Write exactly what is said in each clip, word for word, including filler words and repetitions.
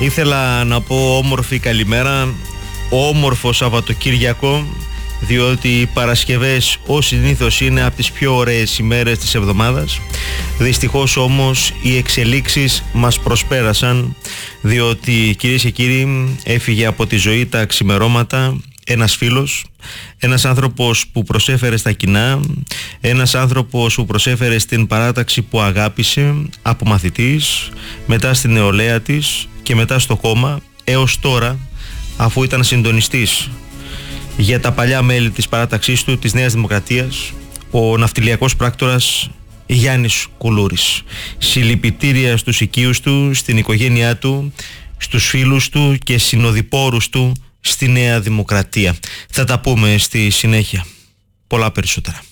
Ήθελα να πω όμορφη καλημέρα, όμορφο Σαββατοκύριακο, διότι οι Παρασκευές ως συνήθως είναι από τις πιο ωραίες ημέρες της εβδομάδας. Δυστυχώς όμως οι εξελίξεις μας προσπέρασαν, διότι κυρίες και κύριοι έφυγε από τη ζωή τα ξημερώματα ένας φίλος, ένας άνθρωπος που προσέφερε στα κοινά, ένας άνθρωπος που προσέφερε στην παράταξη που αγάπησε από μαθητής, μετά στην νεολαία της και μετά στο κόμμα, έως τώρα, αφού ήταν συντονιστής για τα παλιά μέλη της παράταξής του, της Νέας Δημοκρατίας, ο ναυτιλιακός πράκτορας Γιάννης Κουλούρης. Συλληπιτήρια στους οικείους του, στην οικογένειά του, στους φίλους του και συνοδοιπόρους του στη Νέα Δημοκρατία. Θα τα πούμε στη συνέχεια. Πολλά περισσότερα.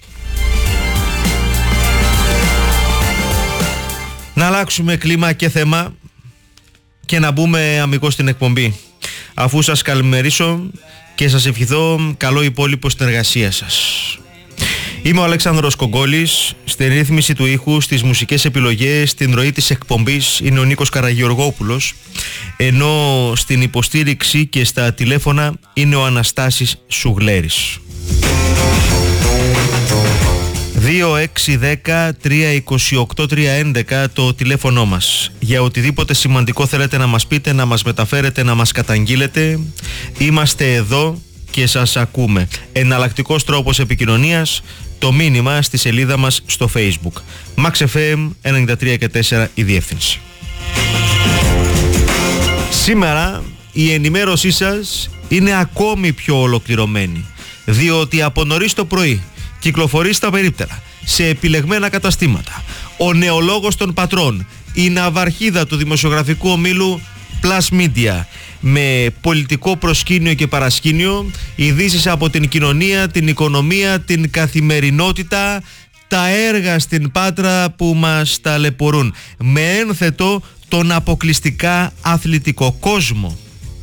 Να αλλάξουμε κλίμα και θέμα και να μπούμε αμιγώς στην εκπομπή. Αφού σας καλημερίσω και σας ευχηθώ καλό υπόλοιπο στην εργασία σας. Είμαι ο Αλέξανδρος Κογκόλης, στη ρύθμιση του ήχου, στις μουσικές επιλογές, στην ροή της εκπομπής είναι ο Νίκος Καραγεωργόπουλος, ενώ στην υποστήριξη και στα τηλέφωνα είναι ο Αναστάσης Σουγλέρης. δύο έξι ένα μηδέν τρία δύο οκτώ τρία έντεκα το τηλέφωνο μας. Για οτιδήποτε σημαντικό θέλετε να μας πείτε, να μας μεταφέρετε, να μας καταγγείλετε, είμαστε εδώ και σας ακούμε. Εναλλακτικός τρόπος επικοινωνίας, το μήνυμα στη σελίδα μας στο Facebook. Max εφ εμ ενενήντα τρία και τέσσερα η διεύθυνση. Σήμερα η ενημέρωσή σας είναι ακόμη πιο ολοκληρωμένη, διότι από νωρίς το πρωί κυκλοφορεί στα περίπτερα, σε επιλεγμένα καταστήματα, ο νεολόγος των πατρών, η ναυαρχίδα του δημοσιογραφικού ομίλου Plus Media, με πολιτικό προσκήνιο και παρασκήνιο, ειδήσεις από την κοινωνία, την οικονομία, την καθημερινότητα, τα έργα στην Πάτρα που μας ταλαιπωρούν, με ένθετο τον αποκλειστικά αθλητικό κόσμο.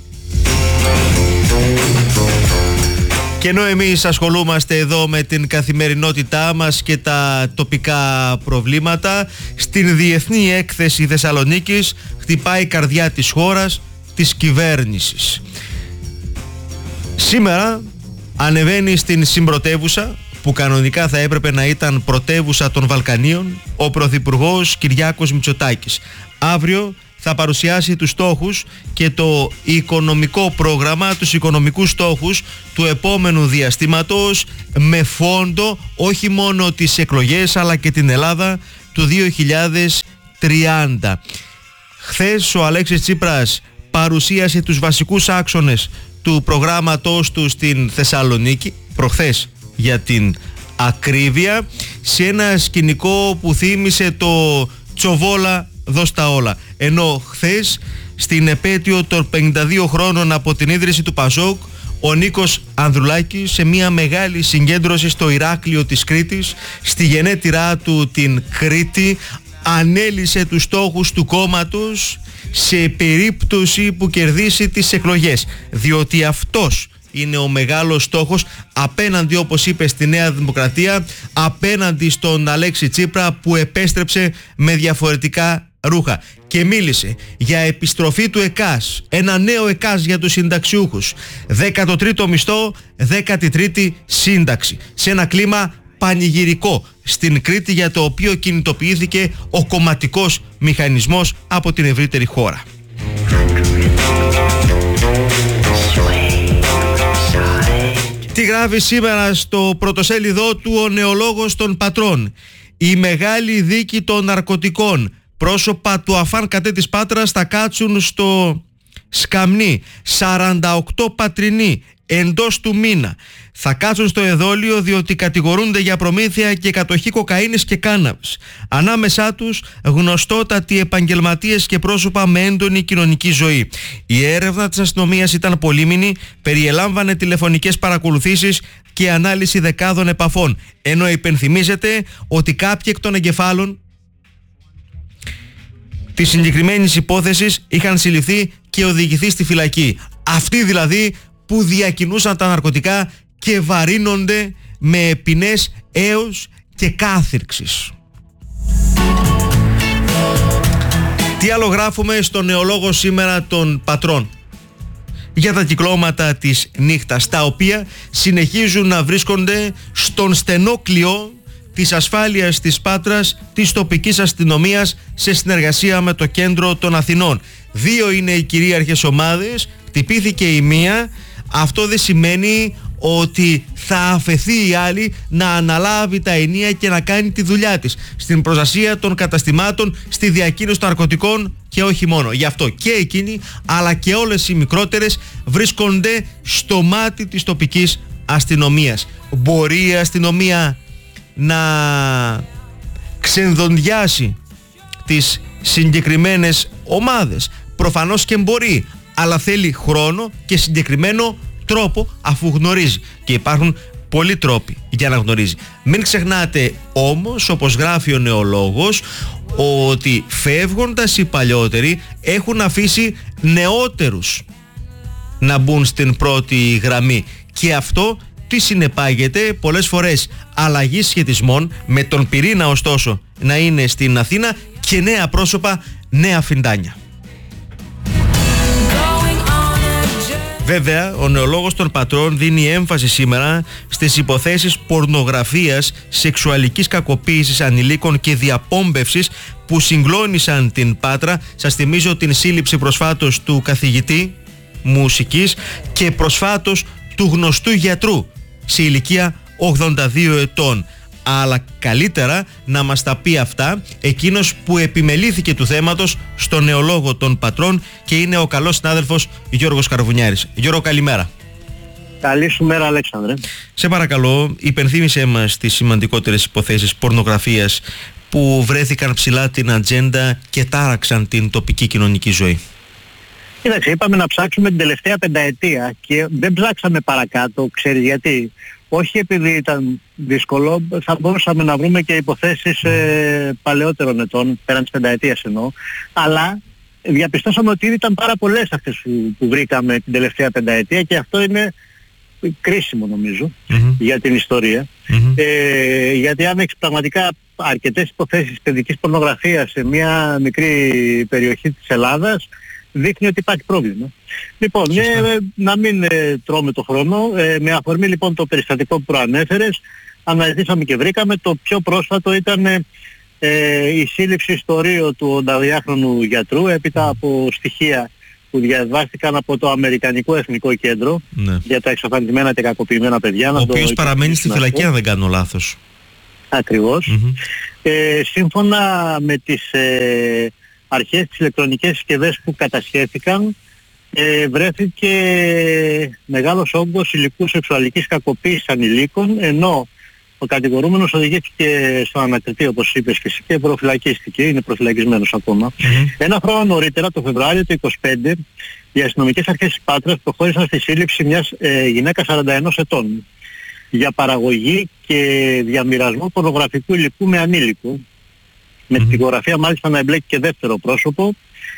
Και ενώ εμείς ασχολούμαστε εδώ με την καθημερινότητά μας και τα τοπικά προβλήματα, στην Διεθνή Έκθεση Θεσσαλονίκης χτυπάει η καρδιά της χώρας, της κυβέρνησης. Σήμερα ανεβαίνει στην συμπρωτεύουσα, που κανονικά θα έπρεπε να ήταν πρωτεύουσα των Βαλκανίων, ο Πρωθυπουργός Κυριάκος Μητσοτάκης. Αύριο θα παρουσιάσει τους στόχους και το οικονομικό πρόγραμμα, τους οικονομικούς στόχους του επόμενου διαστήματος, με φόντο όχι μόνο τις εκλογές αλλά και την Ελλάδα του δύο χιλιάδες τριάντα. Χθες ο Αλέξης Τσίπρας παρουσίασε τους βασικούς άξονες του προγράμματός του στην Θεσσαλονίκη, προχθές για την ακρίβεια, σε ένα σκηνικό που θύμισε το Τσοβόλα δώσ' τα όλα. Ενώ χθες στην επέτειο των πενήντα δύο χρόνων από την ίδρυση του Πασόκ, ο Νίκος Ανδρουλάκης, σε μια μεγάλη συγκέντρωση στο Ηράκλειο της Κρήτης, στη γενέτειρά του την Κρήτη, ανέλησε τους στόχους του κόμματος σε περίπτωση που κερδίσει τις εκλογές, διότι αυτός είναι ο μεγάλος στόχος απέναντι, όπως είπε, στη Νέα Δημοκρατία, απέναντι στον Αλέξη Τσίπρα που επέστρεψε με διαφορετικά ρούχα και μίλησε για επιστροφή του ΕΚΑΣ, ένα νέο ΕΚΑΣ για τους συνταξιούχους, δέκατο τρίτο μισθό, δέκατη τρίτη σύνταξη, σε ένα κλίμα πανηγυρικό στην Κρήτη, για το οποίο κινητοποιήθηκε ο κομματικός μηχανισμός από την ευρύτερη χώρα. Τι γράφει σήμερα στο πρωτοσέλιδό του ο νεολόγος των πατρών? Η μεγάλη δίκη των ναρκωτικών. Πρόσωπα του Αφάν Κατέ της Πάτρας θα κάτσουν στο σκαμνί. σαράντα οκτώ πατρινοί εντός του μήνα θα κάτσουν στο εδόλιο, διότι κατηγορούνται για προμήθεια και κατοχή κοκαίνης και κάναβης. Ανάμεσά τους γνωστότατοι επαγγελματίες και πρόσωπα με έντονη κοινωνική ζωή. Η έρευνα της αστυνομίας ήταν πολύμηνη, περιελάμβανε τηλεφωνικές παρακολουθήσεις και ανάλυση δεκάδων επαφών, ενώ υπενθυμίζεται ότι κάποιοι εκ των εγκεφάλων της συγκεκριμένης υπόθεσης είχαν συλληφθεί και οδηγηθεί στη φυλακή. Αυτοί δηλαδή που διακινούσαν τα ναρκωτικά και βαρύνονται με ποινές έως και κάθυρξης. Τι άλλο γράφουμε στο νεολόγο σήμερα των πατρών? Για τα κυκλώματα της νύχτας, τα οποία συνεχίζουν να βρίσκονται στον στενό κλειό της ασφάλειας της Πάτρας, της τοπικής αστυνομίας, σε συνεργασία με το κέντρο των Αθηνών. Δύο είναι οι κυρίαρχες ομάδες, χτυπήθηκε η μία. Αυτό δεν σημαίνει ότι θα αφαιθεί η άλλη να αναλάβει τα ενία και να κάνει τη δουλειά της στην προστασία των καταστημάτων, στη διακίνηση των ναρκωτικών και όχι μόνο. Γι' αυτό και εκείνοι, αλλά και όλες οι μικρότερες, βρίσκονται στο μάτι της τοπικής αστυνομίας. Μπορεί η αστυνομία να ξενδοντιάσει τις συγκεκριμένες ομάδες? Προφανώς και μπορεί, αλλά θέλει χρόνο και συγκεκριμένο τρόπο, αφού γνωρίζει, και υπάρχουν πολλοί τρόποι για να γνωρίζει. Μην ξεχνάτε όμως, όπως γράφει ο νεολόγος, ότι φεύγοντας οι παλιότεροι έχουν αφήσει νεότερους να μπουν στην πρώτη γραμμή, και αυτό τι συνεπάγεται? Πολλές φορές αλλαγή σχετισμών, με τον πυρήνα ωστόσο να είναι στην Αθήνα, και νέα πρόσωπα, νέα φιντάνια. Βέβαια, ο νεολόγος των πατρών δίνει έμφαση σήμερα στις υποθέσεις πορνογραφίας, σεξουαλικής κακοποίησης ανηλίκων και διαπόμπευσης που συγκλώνησαν την Πάτρα. Σας θυμίζω την σύλληψη προσφάτως του καθηγητή μουσικής και προσφάτως του γνωστού γιατρού σε ηλικία ογδόντα δύο ετών. Αλλά καλύτερα να μας τα πει αυτά εκείνος που επιμελήθηκε του θέματος στο νεολόγο των πατρών, και είναι ο καλός συνάδελφος Γιώργος Καρβουνιάρης. Γιώργο, καλημέρα. Καλή σου μέρα, Αλέξανδρε. Σε παρακαλώ, υπενθύμησέ μας τις σημαντικότερες υποθέσεις πορνογραφίας που βρέθηκαν ψηλά την ατζέντα και τάραξαν την τοπική κοινωνική ζωή. Κοίταξε, είπαμε να ψάξουμε την τελευταία πενταετία και δεν ψάξαμε παρακάτω. Ξέρεις γιατί? Όχι επειδή ήταν δύσκολο, θα μπορούσαμε να βρούμε και υποθέσεις ε, παλαιότερων ετών, πέραν της πενταετίας εννοώ, αλλά διαπιστώσαμε ότι ήδη ήταν πάρα πολλές αυτές που, που βρήκαμε την τελευταία πενταετία, και αυτό είναι κρίσιμο νομίζω mm-hmm. για την ιστορία. Mm-hmm. Ε, γιατί αν έχεις πραγματικά αρκετές υποθέσεις παιδικής πορνογραφίας σε μια μικρή περιοχή της Ελλάδας, δείχνει ότι υπάρχει πρόβλημα. Λοιπόν, ε, να μην ε, τρώμε το χρόνο. Ε, με αφορμή λοιπόν το περιστατικό που προανέφερες, αναζητήσαμε και βρήκαμε. Το πιο πρόσφατο ήταν ε, η σύλληψη στο Ρίο του ογδόντα γιατρού, έπειτα από στοιχεία που διαβάστηκαν από το Αμερικανικό Εθνικό Κέντρο ναι. για τα εξαφανισμένα και κακοποιημένα παιδιά. Ο οποίος παραμένει στη φυλακή, αν δεν κάνω λάθος. Ακριβώς. Mm-hmm. Ε, σύμφωνα με τις ε, αρχές, τις ηλεκτρονικές συσκευές που κατασχέθηκαν, ε, βρέθηκε μεγάλος όγκος υλικού σεξουαλικής κακοποίησης ανηλίκων, ενώ ο κατηγορούμενος οδηγήθηκε στο ανακριτή, όπως είπες και εσύ, και προφυλακίστηκε, είναι προφυλακισμένος ακόμα. Mm-hmm. Ένα χρόνο νωρίτερα, το Φεβρουάριο του είκοσι πέντε, οι αστυνομικές αρχές της Πάτρας προχώρησαν στη σύλληψη μιας ε, γυναίκας σαράντα ενός ετών για παραγωγή και διαμοιρασμό πορνογραφικού υλικού με ανήλικο. Με mm-hmm. τη φωτογραφία μάλιστα να εμπλέκει και δεύτερο πρόσωπο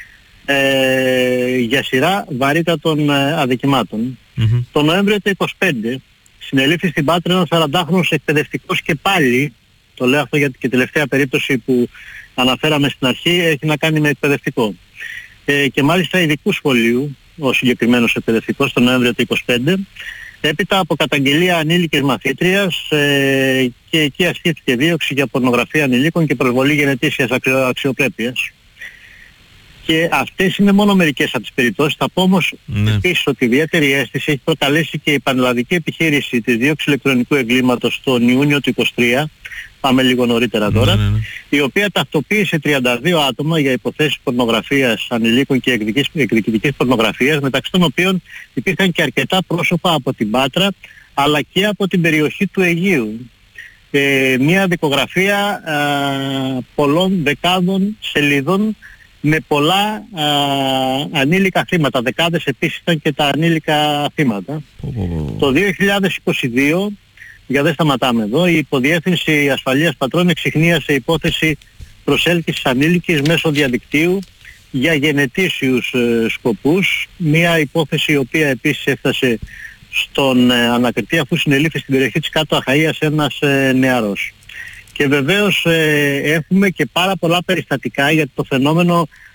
ε, για σειρά βαρύτατων ε, αδικημάτων. Mm-hmm. Το Νοέμβριο του είκοσι πέντε συνελήφθη στην Πάτρα ένας σαραντάχρονος εκπαιδευτικός, και πάλι, το λέω αυτό γιατί και η τελευταία περίπτωση που αναφέραμε στην αρχή έχει να κάνει με εκπαιδευτικό. Ε, και μάλιστα ειδικού σχολείου, ο συγκεκριμένος εκπαιδευτικός, το Νοέμβριο του είκοσι πέντε, έπειτα από καταγγελία ανήλικης μαθήτριας ε, και εκεί ασκήθηκε δίωξη για πορνογραφία ανηλίκων και προσβολή γενετήσιας αξιο, αξιοπρέπειας. Και αυτές είναι μόνο μερικές από τις περιπτώσεις. Θα πω όμως ναι. επίσης ότι ιδιαίτερη αίσθηση έχει προκαλέσει και η πανελλαδική επιχείρηση της δίωξης ηλεκτρονικού εγκλήματος τον Ιούνιο του είκοσι τρία, πάμε λίγο νωρίτερα τώρα, ναι, ναι, ναι. η οποία ταυτοποίησε τριάντα δύο άτομα για υποθέσεις πορνογραφίας ανηλίκων και εκδικητικής πορνογραφίας, μεταξύ των οποίων υπήρχαν και αρκετά πρόσωπα από την Πάτρα αλλά και από την περιοχή του Αιγείου. Ε, μια δικογραφία α, πολλών δεκάδων σελίδων με πολλά α, ανήλικα θύματα. Δεκάδες επίσης ήταν και τα ανήλικα θύματα. Oh. Το δύο χιλιάδες είκοσι δύο, για δεν σταματάμε εδώ, η Υποδιεύθυνση Ασφαλείας Πατρών εξιχνίασε υπόθεση προσέλκυσης ανήλικης μέσω διαδικτύου για γενετήσιους ε, σκοπούς. Μια υπόθεση η οποία επίσης έφτασε στον ε, ανακριτή, αφού συνελήφθη στην περιοχή της Κάτω Αχαΐας ένας ε, νεαρός. Και βεβαίως ε, έχουμε και πάρα πολλά περιστατικά, γιατί το φαινόμενο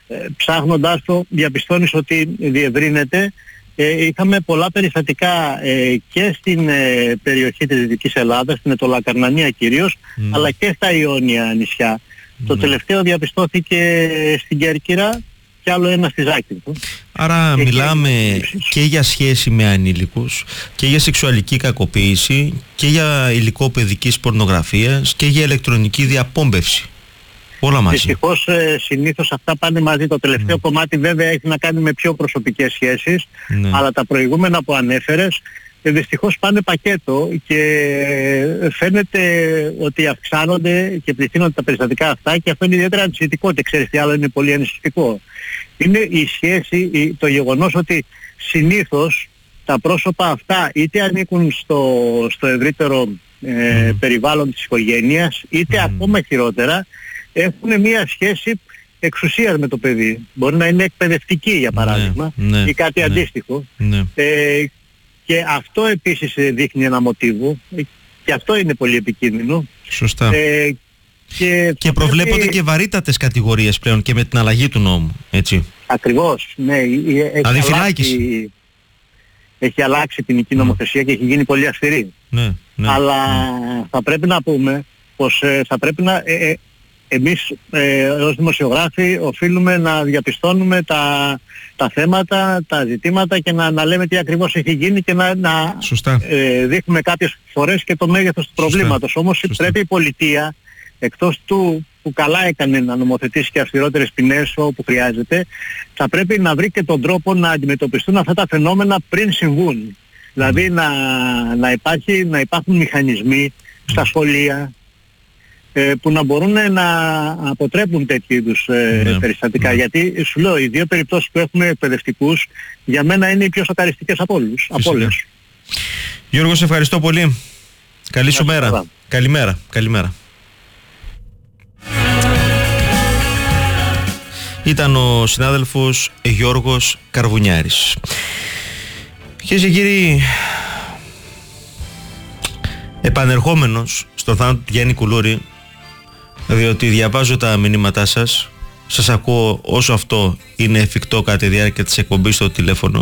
ε, ψάχνοντάς το διαπιστώνεις ότι διευρύνεται. Ε, είχαμε πολλά περιστατικά ε, και στην ε, περιοχή της Δυτικής Ελλάδας, στην Ετωλακαρνανία κυρίως, mm. αλλά και στα Ιόνια νησιά. Mm. Το τελευταίο διαπιστώθηκε στην Κέρκυρα και άλλο ένα στη Ζάκυνθο. Άρα και μιλάμε και... και για σχέση με ανήλικους και για σεξουαλική κακοποίηση και για υλικό παιδικής πορνογραφίας και για ηλεκτρονική διαπόμπευση. Όλα μαζί. Δυστυχώς ε, συνήθως αυτά πάνε μαζί. Το τελευταίο mm. κομμάτι βέβαια έχει να κάνει με πιο προσωπικές σχέσεις, mm. αλλά τα προηγούμενα που ανέφερες ε, δυστυχώς πάνε πακέτο και φαίνεται ότι αυξάνονται και πληθύνονται τα περιστατικά αυτά και αυτό είναι ιδιαίτερα ανησυχητικό και ξέρεις τι άλλο είναι πολύ ανησυχητικό. Είναι η σχέση, η, το γεγονός ότι συνήθως τα πρόσωπα αυτά είτε ανήκουν στο, στο ευρύτερο ε, mm. περιβάλλον της οικογένειας είτε mm. ακόμα χειρότερα έχουν μια σχέση εξουσίας με το παιδί. Μπορεί να είναι εκπαιδευτική για παράδειγμα ναι, ναι, ή κάτι ναι, αντίστοιχο. Ναι. Ε, και αυτό επίσης δείχνει ένα μοτίβο και αυτό είναι πολύ επικίνδυνο. Σωστά. Ε, και και προβλέπονται πρέπει... και βαρύτατες κατηγορίες πλέον και με την αλλαγή του νόμου, έτσι. Ακριβώς, ναι. Έχει αλλάξει, έχει αλλάξει η ποινική νομοθεσία mm. και έχει γίνει πολύ αυστηρή. Ναι, ναι, αλλά ναι. θα πρέπει να πούμε πως ε, θα πρέπει να... Ε, ε, εμείς ε, ως δημοσιογράφοι οφείλουμε να διαπιστώνουμε τα, τα θέματα, τα ζητήματα και να, να λέμε τι ακριβώς έχει γίνει και να, να ε, δείχνουμε κάποιες φορές και το μέγεθος του προβλήματος. Σωστά. Όμως Σωστά. πρέπει η πολιτεία, εκτός του που καλά έκανε να νομοθετήσει και αυστηρότερες ποινές όπου χρειάζεται, θα πρέπει να βρει και τον τρόπο να αντιμετωπιστούν αυτά τα φαινόμενα πριν συμβούν. Mm. Δηλαδή να, να, υπάρχει, να υπάρχουν μηχανισμοί στα σχολεία, που να μπορούν να αποτρέπουν τέτοιου είδους ε, ναι, περιστατικά. Ναι. Γιατί σου λέω, οι δύο περιπτώσεις που έχουμε εκπαιδευτικούς για μένα είναι οι πιο σοκαριστικές από όλους. Από όλες. Γιώργο, σε ευχαριστώ πολύ. Καλή σου μέρα. Καλά. Καλημέρα. Καλημέρα. Ήταν ο συνάδελφος Γιώργος Καρβουνιάρης. Κυρίες και κύριοι, επανερχόμενος στον θάνατο του Γιάννη Κουλούρη, διότι διαβάζω τα μηνύματά σας, σας ακούω όσο αυτό είναι εφικτό κατά τη διάρκεια της εκπομπής στο τηλέφωνο,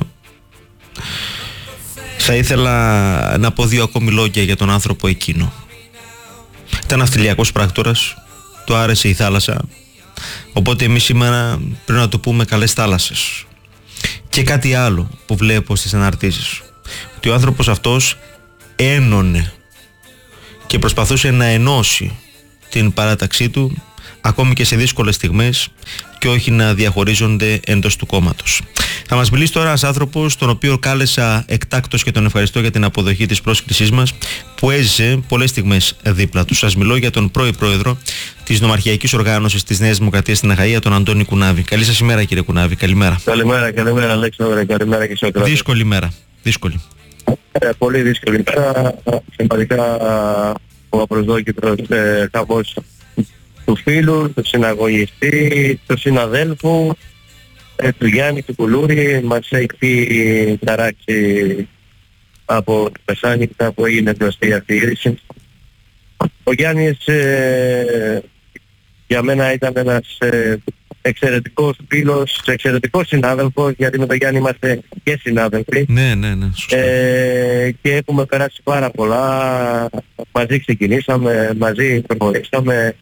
θα ήθελα να πω δύο ακόμη λόγια για τον άνθρωπο εκείνο. Ήταν ναυτιλιακός πράκτορας, του άρεσε η θάλασσα, οπότε εμείς σήμερα πρέπει να του πούμε καλές θάλασσες. Και κάτι άλλο που βλέπω στις αναρτήσεις, ότι ο άνθρωπος αυτός ένωνε και προσπαθούσε να ενώσει την παράταξή του ακόμη και σε δύσκολες στιγμές και όχι να διαχωρίζονται εντός του κόμματος. Θα μας μιλήσει τώρα ένας άνθρωπος τον οποίο κάλεσα εκτάκτως και τον ευχαριστώ για την αποδοχή της πρόσκλησής μας, που έζησε πολλές στιγμές δίπλα του. Σας μιλώ για τον πρώην πρόεδρο της Νομαρχιακής Οργάνωσης της Νέας Δημοκρατίας στην Αχαΐα, τον Αντώνη Κουνάβη. Καλή σας ημέρα, κύριε Κουνάβη. Καλημέρα. Καλημέρα, καλημέρα Αλέξανδρε, καλημέρα και σε όλους. Δύσκολη μέρα. Δύσκολη. Ε, πολύ δύσκολη μέρα. Συμπατικά ο απροσδόκητος ε, χαμός του φίλου, του συναγωνιστή, του συναδέλφου, ε, του Γιάννη του Κουλούρη. Μας έχει ταράξει από τη μεσάνυχτα που έγινε γνωστή αυτή η είδηση. Ο Γιάννης ε, για μένα ήταν ένας ε, εξαιρετικός φίλος, εξαιρετικός συνάδελφος, γιατί με τον Γιάννη είμαστε και συνάδελφοι. Ναι, ναι, ναι, σωστά. Ε, και έχουμε περάσει πάρα πολλά, μαζί ξεκινήσαμε, μαζί προχωρήσαμε,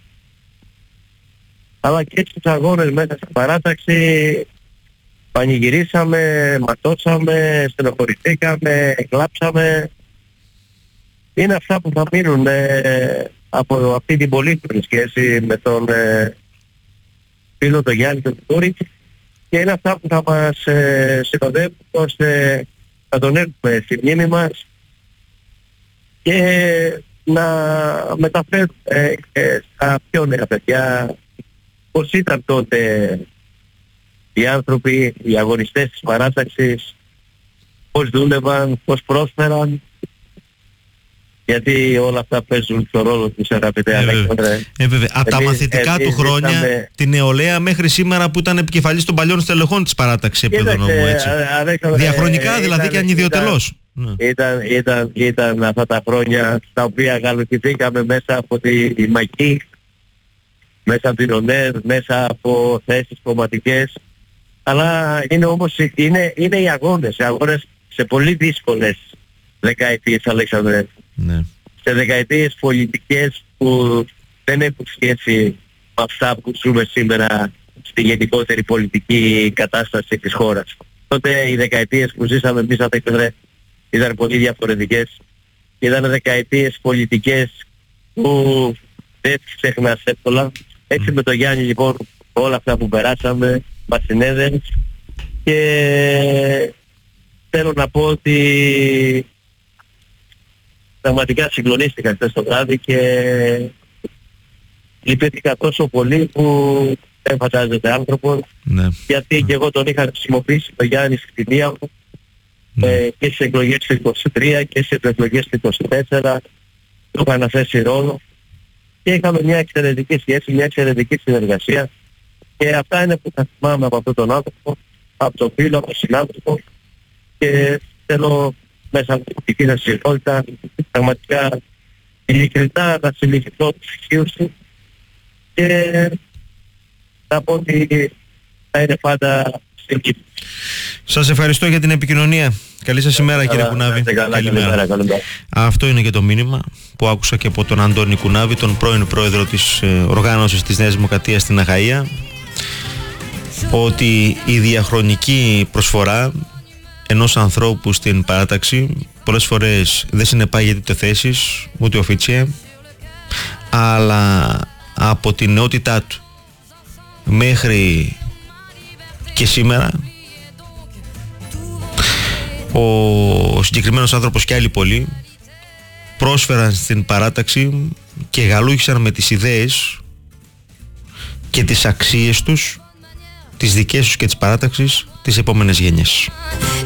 αλλά και στους αγώνες μέσα στην παράταξη πανηγυρίσαμε, ματώσαμε, στενοχωρηθήκαμε, κλάψαμε. Είναι αυτά που θα μείνουν ε, από αυτή την πολύχρονη σχέση με τον ε, φίλο τον Γιάννη τον Κουλούρη, και είναι αυτά που θα μας ε, συνοδεύουν ώστε να τον έχουμε στη μνήμη μας και να μεταφέρουμε ε, ε, στα πιο νέα παιδιά πώς ήταν τότε οι άνθρωποι, οι αγωνιστές της παράταξης, πώς δούλευαν, πώς πρόσφεραν, γιατί όλα αυτά παίζουν το ρόλο τους, αγαπητέ Αλέξανδρε. Ε, βέβαια. Από τα μαθητικά του χρόνια, ζήσαμε... την νεολαία μέχρι σήμερα που ήταν επικεφαλής των παλιών στελεχών της παράταξης επίπεδο νομού, έτσι. Διαχρονικά δηλαδή ήταν, και ανιδιοτελώς. Ήταν, ήταν, ήταν, ήταν αυτά τα χρόνια στα οποία γαλουχηθήκαμε μέσα από τη, τη μαγική μέσα από την ΟΝΕΔ, μέσα από θέσεις κομματικές. Αλλά είναι όμως, είναι, είναι οι αγώνες, οι αγώνες σε πολύ δύσκολες δεκαετίες, Αλέξανδρε. Ναι. Σε δεκαετίες πολιτικές που δεν έχουν σχέση με αυτά που ζούμε σήμερα στη γενικότερη πολιτική κατάσταση της χώρας. Τότε οι δεκαετίες που ζήσαμε εμείς, Αλέξανδρε, ήταν πολύ διαφορετικές. Ήταν δεκαετίες πολιτικές που δεν τις ξεχνάς εύκολα. Έτσι με τον Γιάννη λοιπόν όλα αυτά που περάσαμε μας συνέδεν και θέλω να πω ότι πραγματικά συγκλονίστηκα χθες το βράδυ και λυπήθηκα τόσο πολύ που δεν φαντάζεται άνθρωπος, ναι. γιατί και εγώ τον είχα χρησιμοποιήσει το Γιάννη στη θητεία μου, ναι. ε, και στις εκλογές του είκοσι τρία και στις εκλογές του είκοσι τέσσερα του είχα αναθέσει ρόλο και είχαμε μια εξαιρετική σχέση, μια εξαιρετική συνεργασία και αυτά είναι που θα θυμάμαι από αυτόν τον άνθρωπο, από τον φίλο, από τον συνάδελφο και θέλω μέσα από την δική σας συλλογότητα πραγματικά ειλικρινά να συλληφθώ τη συσχείωση και να πω ότι θα είναι πάντα στην Κύπρο. Σας ευχαριστώ για την επικοινωνία. Καλή σας ημέρα, κύριε Κουνάβη. Καλημέρα. Αυτό είναι και το μήνυμα που άκουσα και από τον Αντώνη Κουνάβη, τον πρώην πρόεδρο της οργάνωσης της Νέας Δημοκρατίας στην Αχαΐα, ότι η διαχρονική προσφορά ενός ανθρώπου στην παράταξη πολλές φορές δεν συνεπάγεται ούτε θέσεις ούτε οφίτσια, αλλά από την νεότητά του μέχρι και σήμερα ο συγκεκριμένος άνθρωπος και άλλοι πολλοί πρόσφεραν στην παράταξη και γαλούχησαν με τις ιδέες και τις αξίες τους, τις δικές τους και τις παράταξης, τις επόμενες γενιές.